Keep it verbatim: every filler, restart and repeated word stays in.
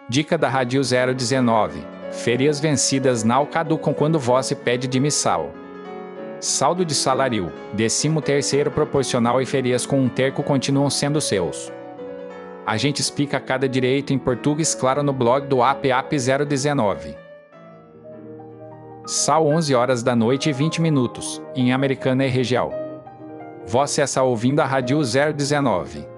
Dica da Rádio zero dezenove. Férias vencidas não caducam quando você pede demissão. Saldo de salário, décimo terceiro proporcional e férias com um terço continuam sendo seus. A gente explica cada direito em português claro no blog do A P A P zero dezenove. São onze horas da noite e vinte minutos, em Americana e região. Você está ouvindo a Rádio zero dezenove.